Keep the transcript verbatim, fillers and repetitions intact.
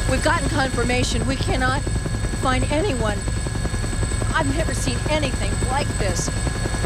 We've gotten confirmation. We cannot find anyone. I've never seen anything like this.